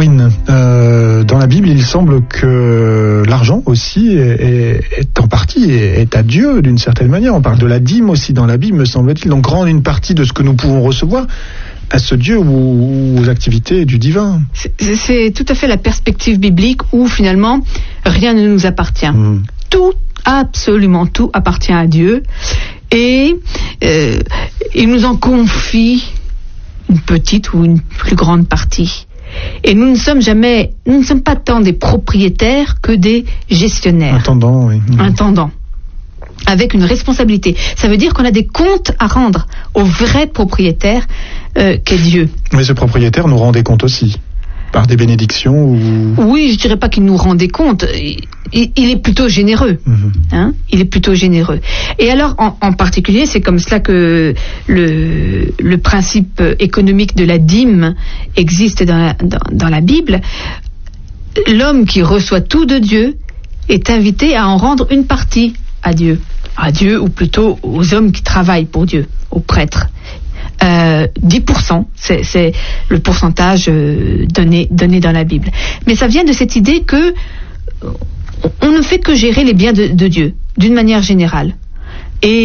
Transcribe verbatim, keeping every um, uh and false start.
Corinne, euh, dans la Bible, il semble que l'argent aussi est, est, est en partie est, est à Dieu d'une certaine manière. On parle de la dîme aussi dans la Bible, me semble-t-il. Donc rendre une partie de ce que nous pouvons recevoir à ce Dieu ou aux activités du divin. C'est, c'est tout à fait la perspective biblique où finalement rien ne nous appartient. Mmh. Tout, absolument tout appartient à Dieu et euh, il nous en confie une petite ou une plus grande partie. Et nous ne sommes jamais, nous ne sommes pas tant des propriétaires que des gestionnaires. Intendants, oui. Mmh. Intendants. Avec une responsabilité. Ça veut dire qu'on a des comptes à rendre au vrai propriétaire euh, qu'est Dieu. Mais ce propriétaire nous rend des comptes aussi, par des bénédictions ou... Oui, je dirais pas qu'il nous rend des comptes. Il, il est plutôt généreux. Mmh. Hein, il est plutôt généreux. Et alors, en, en particulier, c'est comme cela que le, le principe économique de la dîme existe dans la, dans, dans la Bible. L'homme qui reçoit tout de Dieu est invité à en rendre une partie à Dieu. À Dieu, ou plutôt aux hommes qui travaillent pour Dieu, aux prêtres. Euh, dix pour cent, c'est, c'est le pourcentage euh, donné, donné dans la Bible. Mais ça vient de cette idée que on ne fait que gérer les biens de, de Dieu, d'une manière générale.